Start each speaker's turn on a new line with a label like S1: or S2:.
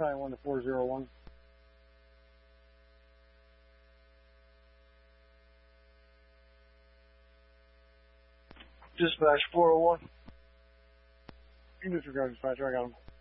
S1: Battalion 1 to 401.
S2: Dispatch 401.
S1: You disregard dispatcher, I got him.